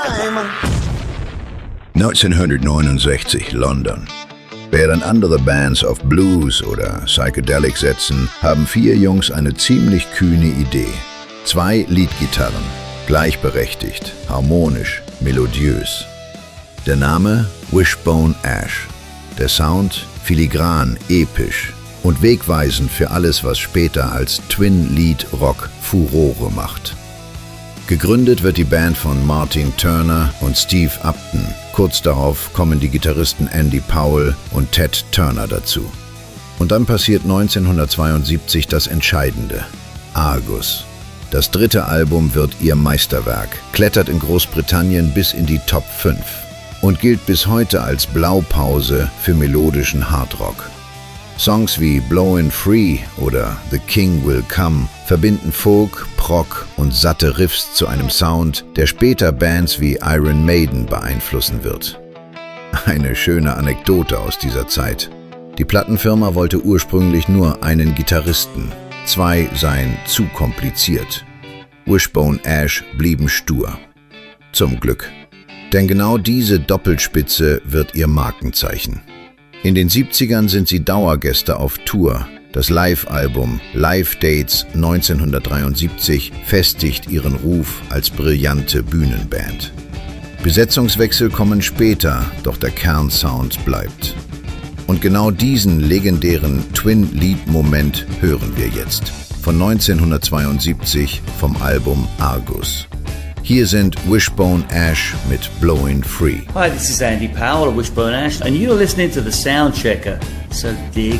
time. 1969, London. Während andere Bands auf Blues oder Psychedelic setzen, haben 4 Jungs eine ziemlich kühne Idee. 2 Leadgitarren, gleichberechtigt, harmonisch, melodiös. Der Name Wishbone Ash. Der Sound filigran, episch und wegweisend für alles, was später als Twin-Lead-Rock Furore macht. Gegründet wird die Band von Martin Turner und Steve Upton. Kurz darauf kommen die Gitarristen Andy Powell und Ted Turner dazu. Und dann passiert 1972 das Entscheidende. Argus. Das 3. Album wird ihr Meisterwerk, klettert in Großbritannien bis in die Top 5 und gilt bis heute als Blaupause für melodischen Hardrock. Songs wie Blowin' Free oder The King Will Come verbinden Folk, Prog und satte Riffs zu einem Sound, der später Bands wie Iron Maiden beeinflussen wird. Eine schöne Anekdote aus dieser Zeit. Die Plattenfirma wollte ursprünglich nur einen Gitarristen. 2 seien zu kompliziert. Wishbone Ash blieben stur. Zum Glück. Denn genau diese Doppelspitze wird ihr Markenzeichen. In den 70ern sind sie Dauergäste auf Tour. Das Live-Album Live Dates 1973 festigt ihren Ruf als brillante Bühnenband. Besetzungswechsel kommen später, doch der Kernsound bleibt. Und genau diesen legendären Twin-Lead-Moment hören wir jetzt. Von 1972 vom Album Argus. Hier sind Wishbone Ash mit Blowin' Free. Hi, this is Andy Powell of Wishbone Ash, and you're listening to The Sound Checker. So dig